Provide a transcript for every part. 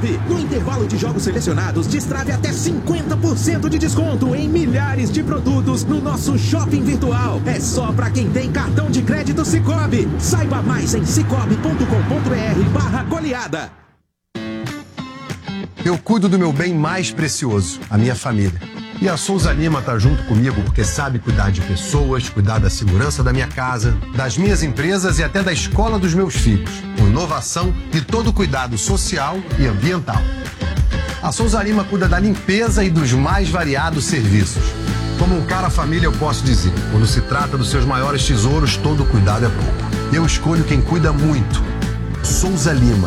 Cicobi. No intervalo de jogos selecionados, destrave até 50% de desconto em milhares de produtos no nosso shopping virtual. É só para quem tem cartão de crédito Cicobi. Saiba mais em cicobi.com.br/goleada. Eu cuido do meu bem mais precioso, a minha família. E a Souza Lima tá junto comigo porque sabe cuidar de pessoas, cuidar da segurança da minha casa, das minhas empresas e até da escola dos meus filhos, com inovação e todo cuidado social e ambiental. A Souza Lima cuida da limpeza e dos mais variados serviços. Como um cara família, eu posso dizer, quando se trata dos seus maiores tesouros, todo cuidado é pouco. Eu escolho quem cuida muito. Souza Lima.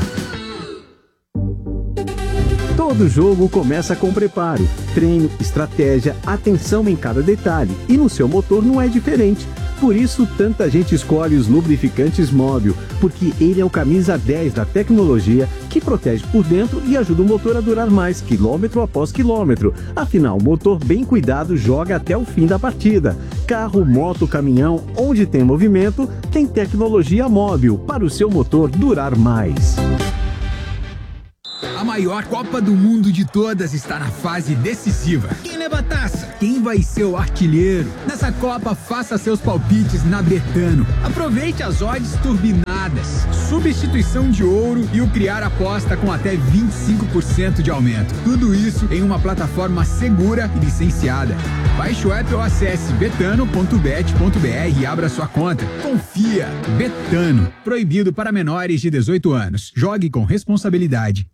Todo jogo começa com preparo, treino, estratégia, atenção em cada detalhe. E no seu motor não é diferente. Por isso, tanta gente escolhe os lubrificantes Móbil, porque ele é o camisa 10 da tecnologia que protege por dentro e ajuda o motor a durar mais, quilômetro após quilômetro. Afinal, o motor bem cuidado joga até o fim da partida. Carro, moto, caminhão, onde tem movimento, tem tecnologia Móbil para o seu motor durar mais. A maior Copa do Mundo de todas está na fase decisiva. Quem leva a taça? Quem vai ser o artilheiro? Nessa Copa, faça seus palpites na Betano. Aproveite as odds turbinadas, substituição de ouro e o criar aposta com até 25% de aumento. Tudo isso em uma plataforma segura e licenciada. Baixe o app ou acesse betano.bet.br e abra sua conta. Confia. Betano. Proibido para menores de 18 anos. Jogue com responsabilidade.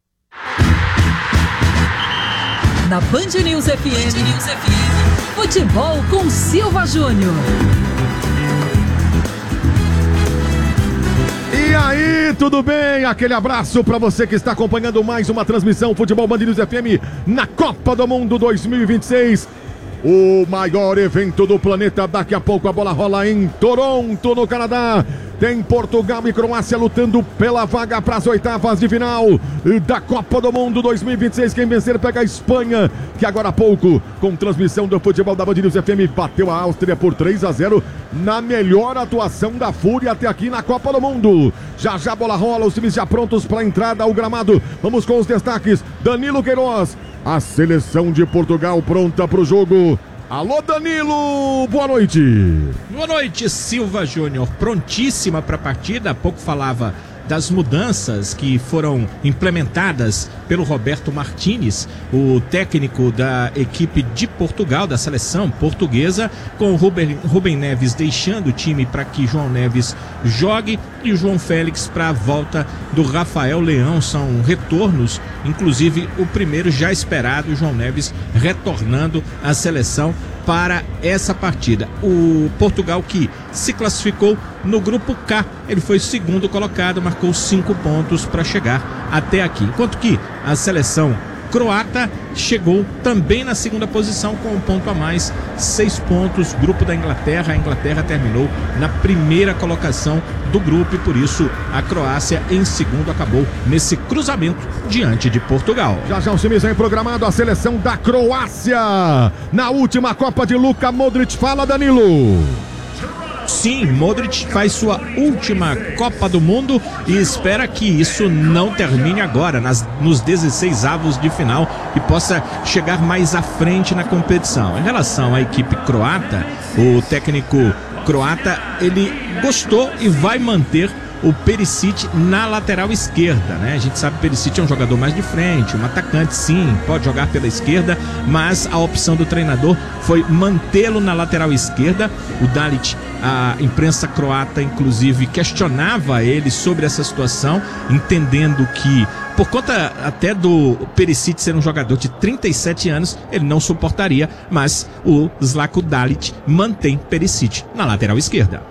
Na Band News FM, futebol com Silva Júnior. E aí, tudo bem? Aquele abraço para você que está acompanhando mais uma transmissão Futebol Band News FM na Copa do Mundo 2026. O maior evento do planeta. Daqui a pouco a bola rola em Toronto, no Canadá. Tem Portugal e Croácia lutando pela vaga para as oitavas de final da Copa do Mundo 2026. Quem vencer pega a Espanha, que agora há pouco, com transmissão do futebol da Band News FM, bateu a Áustria por 3-0 na melhor atuação da Fúria até aqui na Copa do Mundo. Já já a bola rola, os times já prontos para a entrada ao gramado. Vamos com os destaques. Danilo Queiroz, a seleção de Portugal pronta para o jogo. Alô, Danilo, boa noite. Boa noite, Silva Júnior. Prontíssima para a partida. Há pouco falava das mudanças que foram implementadas pelo Roberto Martínez, o técnico da equipe de Portugal, da seleção portuguesa, com o Rubem Neves deixando o time para que João Neves jogue e o João Félix para a volta do Rafael Leão. São retornos, inclusive o primeiro já esperado, o João Neves retornando à seleção para essa partida. O Portugal, que se classificou no grupo K, ele foi segundo colocado, marcou 5 pontos para chegar até aqui, enquanto que a seleção croata chegou também na segunda posição com um ponto a mais, 6 pontos, grupo da Inglaterra. A Inglaterra terminou na primeira colocação do grupo e por isso a Croácia em segundo acabou nesse cruzamento diante de Portugal. Já já o times aí programado, a seleção da Croácia na última Copa de Luka Modric. Fala, Danilo. Sim, Modric faz sua última Copa do Mundo e espera que isso não termine agora, nos 16avos de final, e possa chegar mais à frente na competição. Em relação à equipe croata, o técnico croata, ele gostou e vai manter o Perisic na lateral esquerda, né? A gente sabe que o Perisic é um jogador mais de frente, um atacante, sim, pode jogar pela esquerda, mas a opção do treinador foi mantê-lo na lateral esquerda. O Dalit, a imprensa croata, inclusive, questionava ele sobre essa situação, entendendo que, por conta até do Perisic ser um jogador de 37 anos, ele não suportaria, mas o Zlatko Dalit mantém Perisic na lateral esquerda.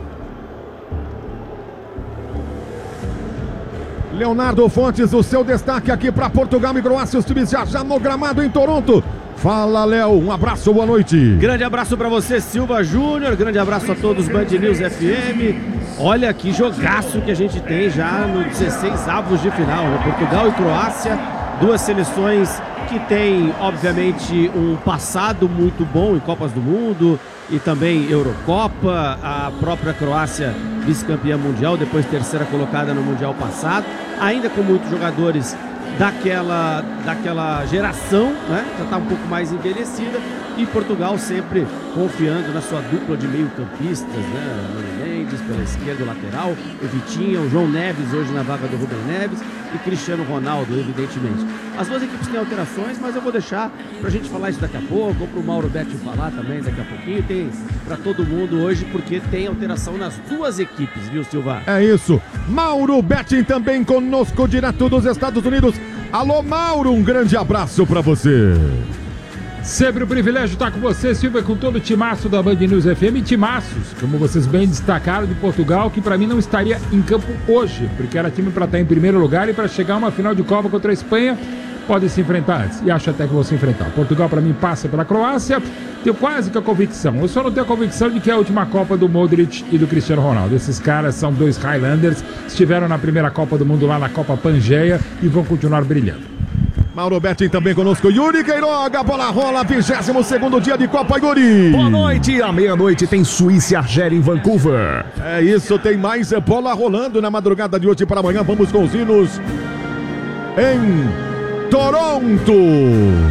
Leonardo Fontes, o seu destaque aqui para Portugal e Croácia, os times já no gramado em Toronto. Fala, Léo, um abraço, boa noite. Grande abraço para você, Silva Júnior, grande abraço a todos, Band News FM. Olha que jogaço que a gente tem já no 16avos de final, né? Portugal e Croácia, duas seleções que têm, obviamente, um passado muito bom em Copas do Mundo e também Eurocopa. A própria Croácia, vice-campeã mundial, depois terceira colocada no Mundial passado, ainda com muitos jogadores daquela geração, né? Já está um pouco mais envelhecida, e Portugal sempre confiando na sua dupla de meio-campistas, né? Nuno Mendes pela esquerda, o lateral, o Vitinha, o João Neves hoje na vaga do Rubem Neves e Cristiano Ronaldo, evidentemente. As duas equipes têm alterações, mas eu vou deixar pra gente falar isso daqui a pouco, ou pro Mauro Betti falar também daqui a pouquinho. Tem pra todo mundo hoje, porque tem alteração nas duas equipes, viu, Silva? É isso. Mauro Betti também conosco, direto dos Estados Unidos. Alô, Mauro, um grande abraço pra você. Sempre um privilégio estar com você, Silva, com todo o timaço da Band News FM. Timaços, como vocês bem destacaram, de Portugal, que para mim não estaria em campo hoje, porque era time para estar em primeiro lugar e para chegar a uma final de Copa contra a Espanha, pode se enfrentar antes. E acho até que vou se enfrentar. Portugal, para mim, passa pela Croácia. Tenho quase que a convicção. Eu só não tenho a convicção de que é a última Copa do Modric e do Cristiano Ronaldo. Esses caras são dois Highlanders, estiveram na primeira Copa do Mundo lá na Copa Pangeia e vão continuar brilhando. Mauro Betti também conosco. Yuri Queiroga, bola rola, 22º dia de Copa, Yuri. Boa noite, à meia-noite tem Suíça e Argélia em Vancouver. É isso, tem mais bola rolando na madrugada de hoje para amanhã. Vamos com os hinos em Toronto.